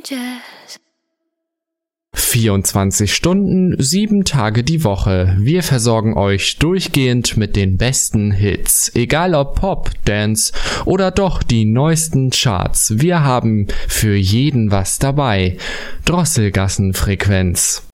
Jazz. 24 Stunden, 7 Tage die Woche. Wir versorgen euch durchgehend mit den besten Hits. Egal ob Pop, Dance oder doch die neuesten Charts. Wir haben für jeden was dabei. Drosselgassenfrequenz.